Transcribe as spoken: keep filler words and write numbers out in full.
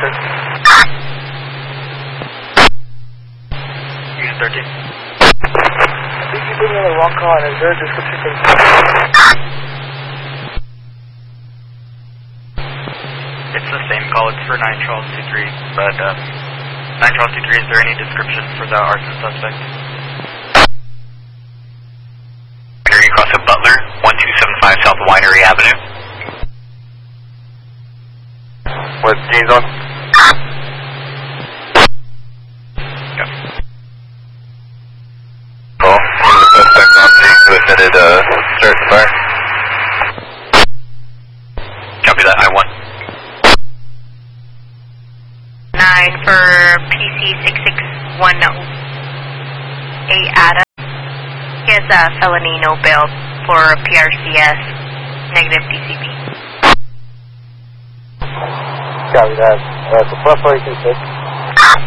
sir. Houston thirteen. I think you put me on the wrong call, and is there a description for the It's the same call, it's for nine Charles two three, but uh, nine Charles two three, is there any description for the arson suspect? Winery across of Butler, one two seven five South Winery Avenue. What's James on? Yep. Call. One of the suspects on scene suicided, uh, start the fire. Copy that, I one. nine for P C six six one eight Ada. He has a felony no bail for P R C S, negative D C B. Copy that. Uh, so plus four eight two six.